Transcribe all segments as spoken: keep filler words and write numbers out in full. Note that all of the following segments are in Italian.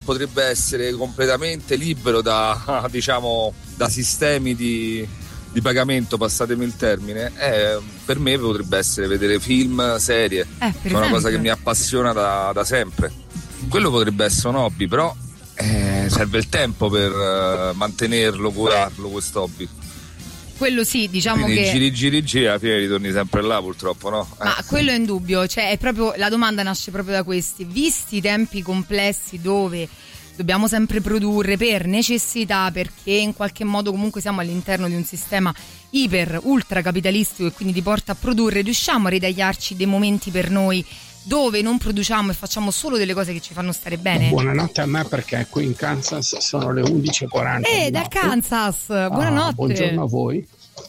potrebbe essere completamente libero da, diciamo, da sistemi di, di pagamento, passatemi il termine, eh, per me potrebbe essere vedere film, serie, eh, è una cosa che mi appassiona da, da sempre. Quello potrebbe essere un hobby, però eh, serve il tempo per uh, mantenerlo, curarlo, questo hobby. Quello sì, diciamo. Quindi che giri giri giri, alla fine ritorni sempre là, purtroppo, no? Ma eh. quello è indubbio, cioè è proprio, la domanda nasce proprio da questi, visti i tempi complessi dove dobbiamo sempre produrre per necessità, perché in qualche modo comunque siamo all'interno di un sistema iper ultra capitalistico e quindi ti porta a produrre, riusciamo a ritagliarci dei momenti per noi dove non produciamo e facciamo solo delle cose che ci fanno stare bene? Buonanotte a me, perché qui in Kansas sono le undici e quaranta. Eh, da Kansas, buonanotte. Ah, buongiorno a voi.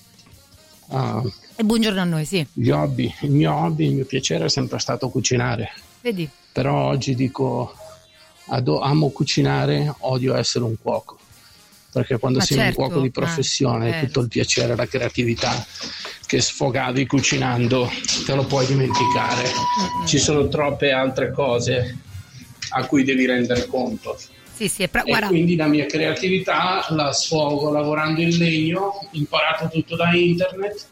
Uh, e buongiorno a noi, sì. Gli hobby, il mio hobby, il mio piacere è sempre stato cucinare. Vedi? Però oggi dico, ado, amo cucinare, odio essere un cuoco. Perché quando Ma sei certo, un cuoco di professione, eh, tutto il piacere, la creatività che sfogavi cucinando te lo puoi dimenticare. Mm-hmm. Ci sono troppe altre cose a cui devi rendere conto. Sì, sì, è pra- e quindi la mia creatività la sfogo lavorando in legno, ho imparato tutto da internet,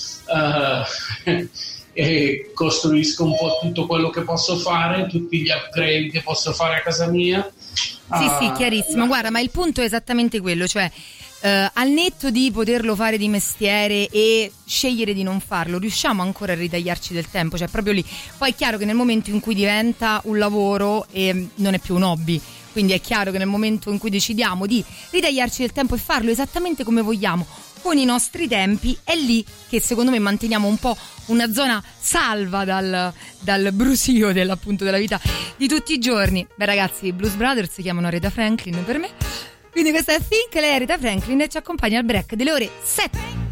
uh, e costruisco un po' tutto quello che posso fare, tutti gli upgrade che posso fare a casa mia. Sì, uh, sì, chiarissimo. Guarda, ma il punto è esattamente quello, cioè Uh, al netto di poterlo fare di mestiere e scegliere di non farlo, riusciamo ancora a ritagliarci del tempo, cioè proprio lì. Poi è chiaro che nel momento in cui diventa un lavoro e non è più un hobby, quindi è chiaro che nel momento in cui decidiamo di ritagliarci del tempo e farlo esattamente come vogliamo con i nostri tempi, è lì che secondo me manteniamo un po' una zona salva dal, dal brusio dell'appunto della vita di tutti i giorni. Beh ragazzi, i Blues Brothers si chiamano Aretha Franklin per me. Quindi questa è Think, lei è Aretha Franklin e ci accompagna al break delle ore sette.